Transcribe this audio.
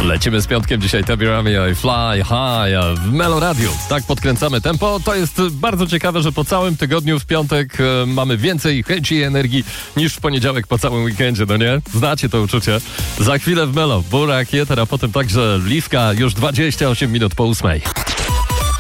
Lecimy z piątkiem dzisiaj. Tabirami I Fly High w Melo Radio. Tak podkręcamy tempo. To jest bardzo ciekawe, że po całym tygodniu w piątek mamy więcej chęci i energii niż w poniedziałek po całym weekendzie, no nie? Znacie to uczucie. Za chwilę w Melo Burak Jeter, a potem także Liwka już 28 minut po 8.